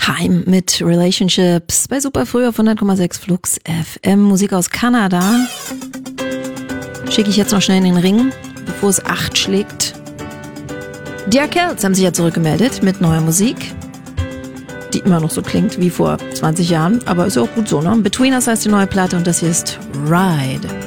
Heim mit Relationships bei Super Früh auf 100,6 Flux FM. Musik aus Kanada. Schicke ich jetzt noch schnell in den Ring, bevor es 8 schlägt. Die Arkells haben sich ja zurückgemeldet mit neuer Musik, die immer noch so klingt wie vor 20 Jahren, aber ist ja auch gut so, ne? Between Us heißt die neue Platte und das hier ist Ride.